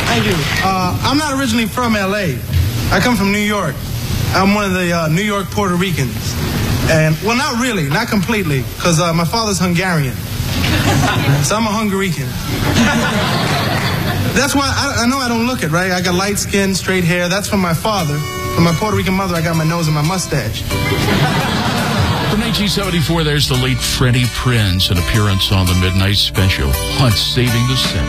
Thank you. I'm not originally from L.A. I come from New York. I'm one of the New York Puerto Ricans. And, well, not really, not completely, because my father's Hungarian. So I'm a Hungarican. That's why I know I don't look it, right? I got light skin, straight hair. That's from my father. From my Puerto Rican mother, I got my nose and my mustache. From 1974, there's the late Freddie Prinze, an appearance on the Midnight Special on Saving the 70s.